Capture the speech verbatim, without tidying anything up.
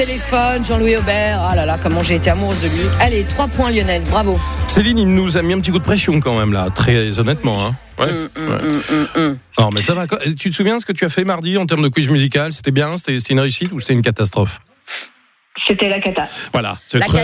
Téléphone, Jean-Louis Aubert. Ah là là, comment j'ai été amoureuse de lui. Allez, trois points Lionel, bravo. Céline, il nous a mis un petit coup de pression quand même là, très honnêtement. Hein. Ouais. Mm, mm, ouais. mm, mm, mm. Non, mais ça va. Tu te souviens de ce que tu as fait mardi en termes de quiz musical ? C'était bien ? C'était, c'était une réussite ou c'était une catastrophe ? C'était la cata. Voilà, c'est La très